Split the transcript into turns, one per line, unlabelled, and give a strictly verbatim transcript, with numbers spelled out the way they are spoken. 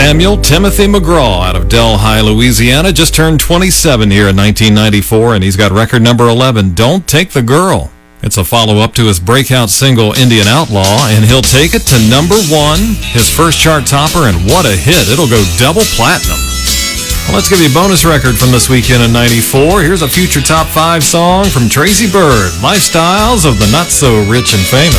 Samuel Timothy McGraw out of Delhi, Louisiana, just turned twenty-seven here in nineteen ninety-four, and he's got record number eleven, Don't Take the Girl. It's a follow-up to his breakout single, Indian Outlaw, and he'll take it to number one, his first chart topper, and what a hit. It'll go double platinum. Well, let's give you a bonus record from this weekend in ninety-four. Here's a future top five song from Tracy Byrd, Lifestyles of the Not So Rich and Famous.